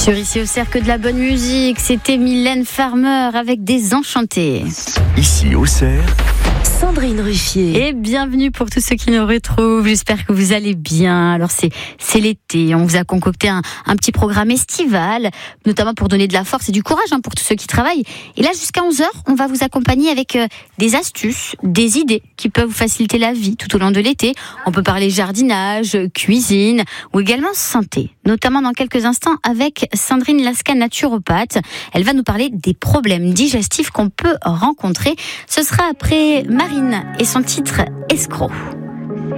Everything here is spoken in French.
Sur Ici Auxerre, que de la bonne musique. C'était Mylène Farmer avec Désenchanté. Ici Auxerre, Sandrine Ruffier. Et bienvenue pour tous ceux qui nous retrouvent. J'espère que vous allez bien. Alors c'est l'été. On vous a concocté un petit programme estival, notamment pour donner de la force et du courage pour tous ceux qui travaillent. Et là, jusqu'à 11h, on va vous accompagner avec des astuces, des idées qui peuvent vous faciliter la vie tout au long de l'été. On peut parler jardinage, cuisine ou également santé. Notamment dans quelques instants avec Sandrine Lasca, naturopathe. Elle va nous parler des problèmes digestifs qu'on peut rencontrer. Ce sera après Marine et son titre Escroc.